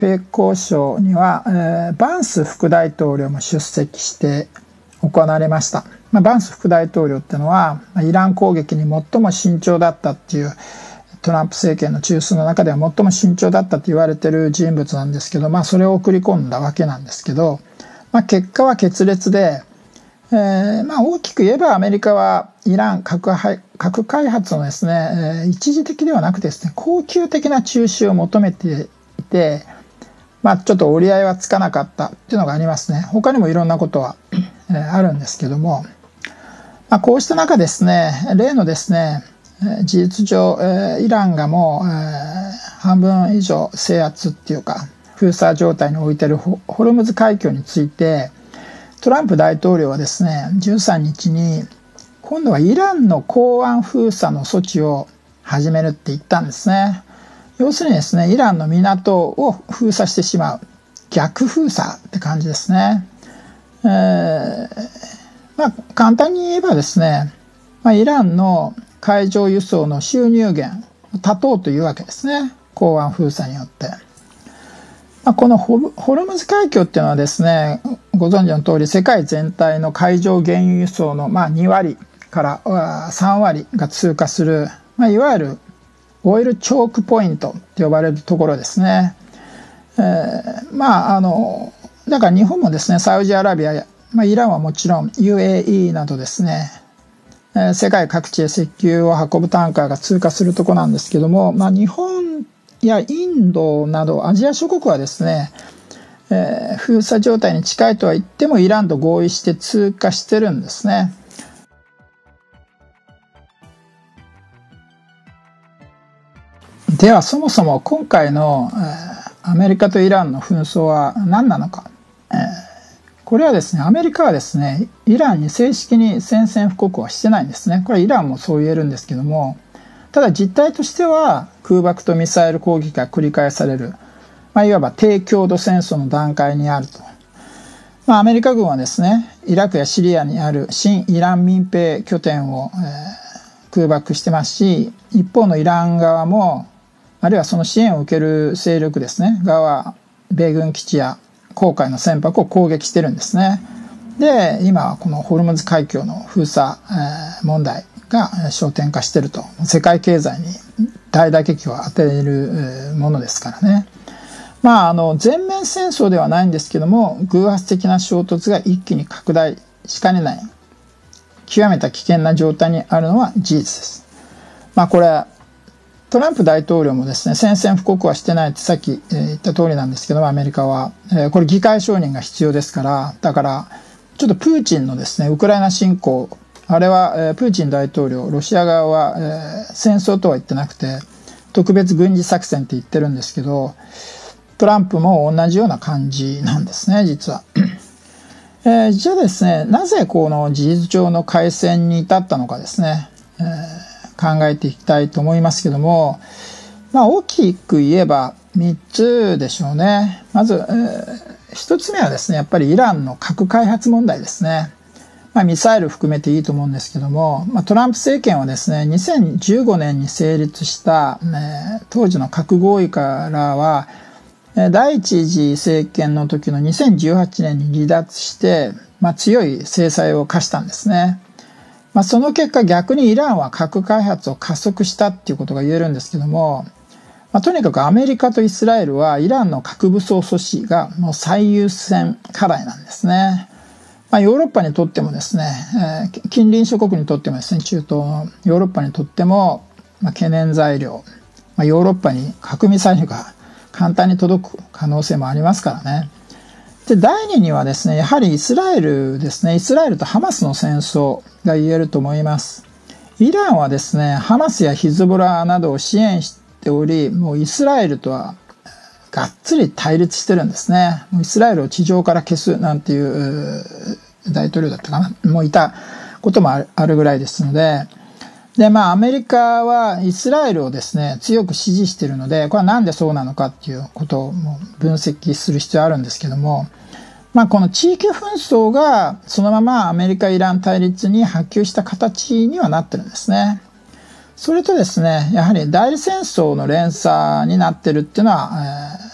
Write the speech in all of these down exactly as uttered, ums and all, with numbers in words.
米交渉には、えー、バンス副大統領も出席して行われました。まあ、バンス副大統領っていうのはイラン攻撃に最も慎重だったっていう、トランプ政権の中枢の中では最も慎重だったと言われている人物なんですけど、まあ、それを送り込んだわけなんですけど、まあ、結果は決裂で、えーまあ、大きく言えばアメリカはイラン 核, 核開発のですね、えー、一時的ではなくですね、恒久的な中止を求めていて、まあ、ちょっと折り合いはつかなかったっていうのがありますね。他にもいろんなことは、えー、あるんですけども、まあ、こうした中ですね、例のですね、事実上、えー、イランがもう、えー、半分以上制圧っていうか封鎖状態に置いているホルムズ海峡について、トランプ大統領はですね、じゅうさんにちに今度はイランの港湾封鎖の措置を始めるって言ったんですね。要するにですね、イランの港を封鎖してしまう逆封鎖って感じですね。えーまあ、簡単に言えばですね、まあ、イランの海上輸送の収入源を断とうというわけですね、港湾封鎖によって。まあ、このホルムズ海峡っていうのはですね、ご存知の通り世界全体の海上原油輸送のまあにわりからさんわりが通過する、まあ、いわゆるオイルチョークポイントと呼ばれるところですね。えー、まああのだから日本もですね、サウジアラビアや、まあ、イランはもちろん ユーエーイー などですね、世界各地へ石油を運ぶタンカーが通過するところなんですけども、まあ、日本やインドなどアジア諸国はですね、えー、封鎖状態に近いとは言ってもイランと合意して通過してるんですね。ではそもそも今回の、えー、アメリカとイランの紛争は何なのか。えーこれはですね、アメリカはですね、イランに正式に宣戦布告はしてないんですね。これはイランもそう言えるんですけども、ただ実態としては空爆とミサイル攻撃が繰り返される、まあ、いわば低強度戦争の段階にあると。まあ、アメリカ軍はですね、イラクやシリアにある新イラン民兵拠点を、えー、空爆してますし、一方のイラン側も、あるいはその支援を受ける勢力ですね、側は米軍基地や航海の船舶を攻撃してるんですね。で、今はこのホルムズ海峡の封鎖、えー、問題が焦点化していると。世界経済に大打撃を与えるものですからね。まあ、あの全面戦争ではないんですけども、偶発的な衝突が一気に拡大しかねない極めた危険な状態にあるのは事実です。まあ、これトランプ大統領もですね、宣戦布告はしてないってさっき言った通りなんですけども、アメリカは、えー、これ議会承認が必要ですから、だからちょっとプーチンのですね、ウクライナ侵攻、あれは、えー、プーチン大統領、ロシア側は、えー、戦争とは言ってなくて特別軍事作戦って言ってるんですけど、トランプも同じような感じなんですね、実は。えー、じゃあですね、なぜこの事実上の開戦に至ったのかですね、えー考えていきたいと思いますけども、まあ、大きく言えばみっつでしょうね。まず、えー、ひとつめはですね、やっぱりイランの核開発問題ですね。まあ、ミサイル含めていいと思うんですけども、まあ、トランプ政権はですね、にせんじゅうごねんに成立した、ね、当時の核合意からは第一次政権の時のにせんじゅうはちねんに離脱して、まあ、強い制裁を科したんですね。まあ、その結果逆にイランは核開発を加速したっていうことが言えるんですけども、まあ、とにかくアメリカとイスラエルはイランの核武装阻止がもう最優先課題なんですね。まあ、ヨーロッパにとってもですね、えー、近隣諸国にとってもですね、中東のヨーロッパにとっても、まあ、懸念材料、まあ、ヨーロッパに核ミサイルが簡単に届く可能性もありますからね。で、だいににはですね、やはりイスラエルですね、イスラエルとハマスの戦争が言えると思います。イランはですね、ハマスやヒズボラなどを支援しており、もうイスラエルとはがっつり対立してるんですね。もうイスラエルを地上から消すなんていう大統領だったかな、もういたこともあるぐらいですので、で、まあアメリカはイスラエルをですね、強く支持しているので、これはなんでそうなのかっていうことをもう分析する必要あるんですけども、まあ、この地域紛争がそのままアメリカ・イラン対立に波及した形にはなってるんですね。それとですね、やはり代理戦争の連鎖になってるっていうのは、えー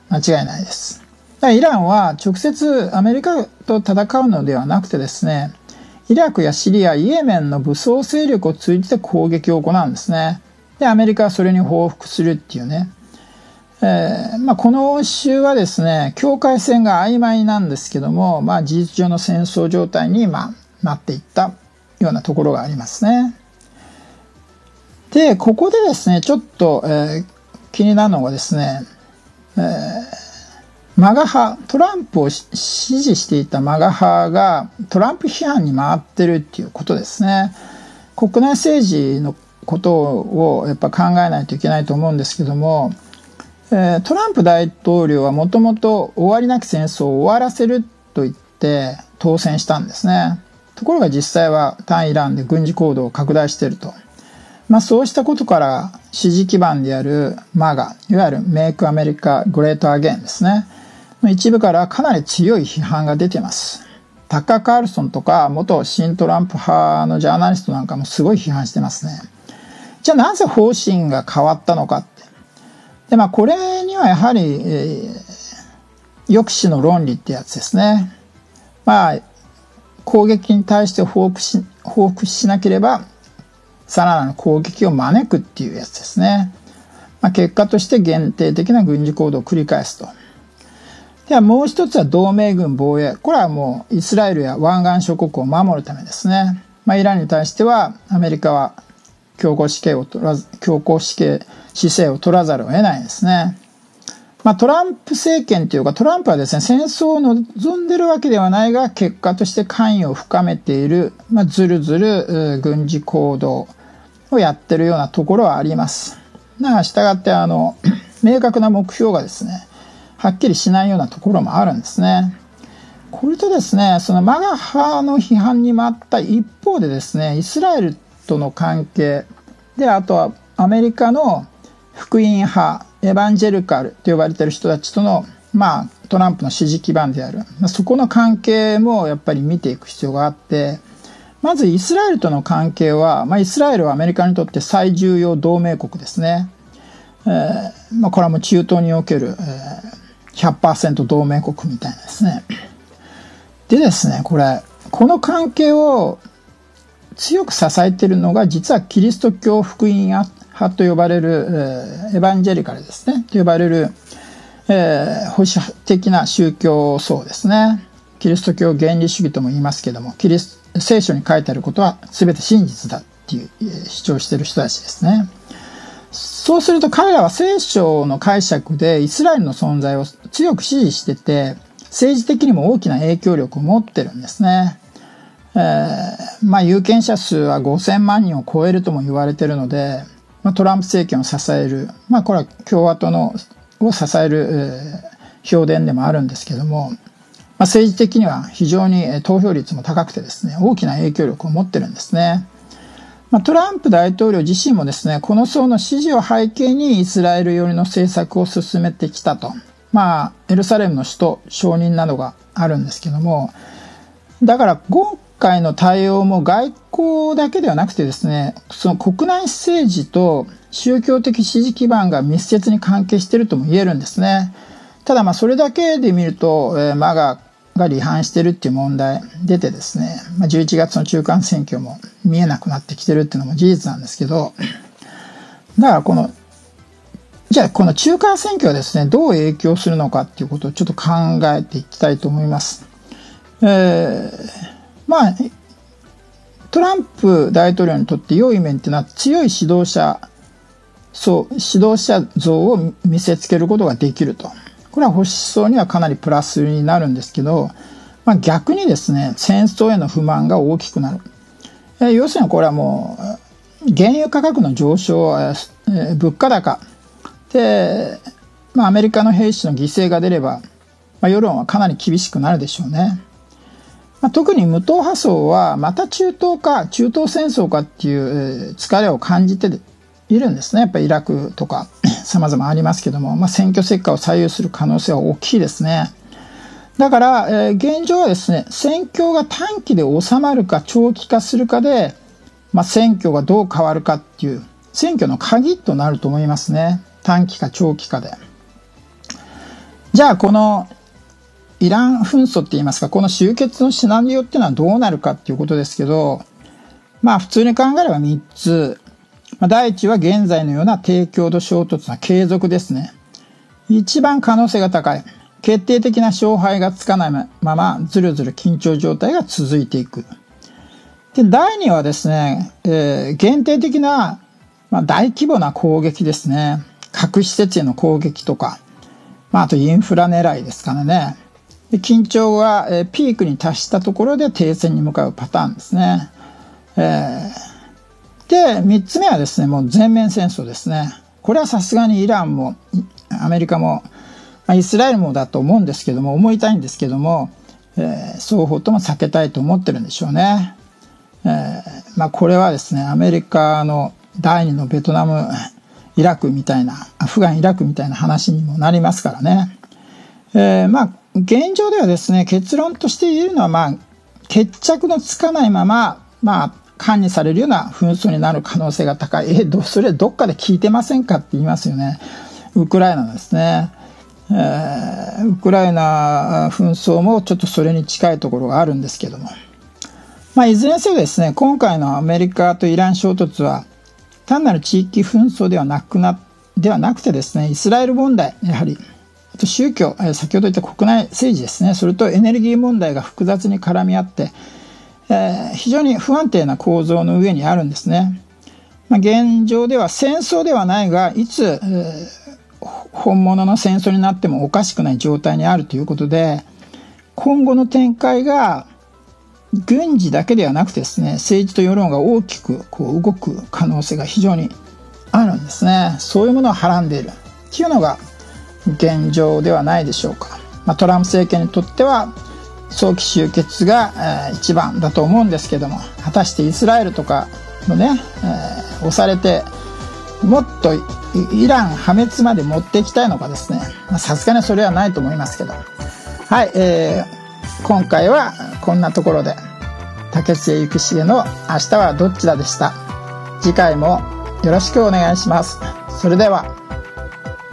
間違いないです。だからイランは直接アメリカと戦うのではなくてですね、イラクやシリア、イエメンの武装勢力を通じて攻撃を行うんですね。で、アメリカはそれに報復するっていうね。えーまあ、この週はですね、境界線が曖昧なんですけども、まあ、事実上の戦争状態に、まあ、なっていったようなところがありますね。で、ここでですね、ちょっと、えー、気になるのがですね、えー、マガ派、トランプを支持していたマガ派がトランプ批判に回ってるっていうことですね。国内政治のことをやっぱ考えないといけないと思うんですけども、トランプ大統領はもともと終わりなき戦争を終わらせると言って当選したんですね。ところが実際は対イランで軍事行動を拡大していると。まあそうしたことから支持基盤である マガ、いわゆるメイクアメリカグレートアゲインですね。一部からかなり強い批判が出ています。タッカー・カールソンとか元新トランプ派のジャーナリストなんかもすごい批判してますね。じゃあなぜ方針が変わったのか。でまあ、これにはやはり、えー、抑止の論理ってやつですね。まあ、攻撃に対して報復し、報復しなければさらなる攻撃を招くっていうやつですね。まあ、結果として限定的な軍事行動を繰り返すと。ではもう一つは同盟軍防衛。これはもうイスラエルや湾岸諸国を守るためですね。まあ、イランに対してはアメリカは強硬姿勢を取らず、強硬姿勢を取らざるを得ないですね。まあ、トランプ政権というかトランプはですね、戦争を望んでいるわけではないが、結果として関与を深めている、まあ、ずるずる軍事行動をやってるようなところはあります。だから従ってあの明確な目標がですね、はっきりしないようなところもあるんですね。これとですね、そのマガ派の批判に回った一方でですね、イスラエルとの関係で、あとはアメリカの福音派、エヴァンジェルカルと呼ばれている人たちとの、まあ、トランプの支持基盤である、まあ、そこの関係もやっぱり見ていく必要があって、まずイスラエルとの関係は、まあ、イスラエルはアメリカにとって最重要同盟国ですね。えーまあ、これはもう中東における、えー、ひゃくパーセント 同盟国みたいなですね。でですね、これ、この関係を強く支えているのが実はキリスト教福音派と呼ばれる、えー、エヴァンジェリカルですねと呼ばれる、えー、保守的な宗教層ですね。キリスト教原理主義とも言いますけども、キリス聖書に書いてあることは全て真実だっていう、えー、主張している人たちですね。そうすると彼らは聖書の解釈でイスラエルの存在を強く支持してて、政治的にも大きな影響力を持ってるんですね。えー、まあ有権者数はごせんまんにんを超えるとも言われているので、まあ、トランプ政権を支える、まあこれは共和党のを支える、えー、票田でもあるんですけども、まあ、政治的には非常に投票率も高くてですね、大きな影響力を持ってるんですね。まあ、トランプ大統領自身もですね、この層の支持を背景にイスラエル寄りの政策を進めてきたと。まあエルサレムの首都承認などがあるんですけども、だから今回の対応も外交だけではなくてですね、その国内政治と宗教的支持基盤が密接に関係しているとも言えるんですね。ただまあそれだけで見ると、えー、マガが離反しているっていう問題出てですね、まあ、じゅういちがつの中間選挙も見えなくなってきてるっていうのも事実なんですけど、だからこのじゃあこの中間選挙はですね、どう影響するのかっていうことをちょっと考えていきたいと思います。えー、まあトランプ大統領にとって良い面っていうのは強い指導者そう指導者像を見せつけることができると。これは保守層にはかなりプラスになるんですけど、まあ、逆にですね、戦争への不満が大きくなる。えー、要するにこれはもう原油価格の上昇、えー、物価高で、まあ、アメリカの兵士の犠牲が出れば、まあ、世論はかなり厳しくなるでしょうね。まあ、特に無党派層はまた中東か中東戦争かっていう疲れを感じているんですね。やっぱりイラクとか様々ありますけども、まあ、選挙結果を左右する可能性は大きいですね。だから、えー、現状はですね、戦況が短期で収まるか長期化するかで、まあ、選挙がどう変わるかっていう選挙の鍵となると思いますね。短期か長期かで。 じゃあこのイラン紛争って言いますか、この終結のシナリオっていうのはどうなるかっていうことですけど、まあ普通に考えればみっつ。まあ、第一は現在のような低強度衝突の継続ですね。一番可能性が高い。決定的な勝敗がつかないままずるずる緊張状態が続いていく。で、第二はですね、えー、限定的な、まあ、大規模な攻撃ですね。核施設への攻撃とか、まあ、あとインフラ狙いですからね。で、緊張が、えー、ピークに達したところで停戦に向かうパターンですね。えー、で、三つ目はですね、もう全面戦争ですね。これはさすがにイランもアメリカも、まあ、イスラエルもだと思うんですけども、思いたいんですけども、えー、双方とも避けたいと思ってるんでしょうね。えー、まあこれはですね、アメリカの第二のベトナム、イラクみたいな、アフガン、イラクみたいな話にもなりますからね。えー、まあ現状ではですね、結論として言えるのは、まあ決着のつかないまま、まあ管理されるような紛争になる可能性が高い。えー、それどっかで聞いてませんかって言いますよね。ウクライナですね。えー、ウクライナ紛争もちょっとそれに近いところがあるんですけども、まあ、いずれにせよですね、今回のアメリカとイラン衝突は単なる地域紛争ではなくなではなくてですね、イスラエル問題、やはりあと宗教、先ほど言った国内政治ですね、それとエネルギー問題が複雑に絡み合って、えー、非常に不安定な構造の上にあるんですね。まあ、現状では戦争ではないが、いつ、えー本物の戦争になってもおかしくない状態にあるということで、今後の展開が軍事だけではなくてですね、政治と世論が大きくこう動く可能性が非常にあるんですね。そういうものをはらんでいるっていうのが現状ではないでしょうか。まあ、トランプ政権にとっては早期終結が、えー、一番だと思うんですけども、果たしてイスラエルとかのね、えー、押されてもっとイラン破滅まで持っていきたいのかですね、さすがにそれはないと思いますけど、はい、えー、今回はこんなところで、竹末幸重の明日はどっちだでした。次回もよろしくお願いします。それでは。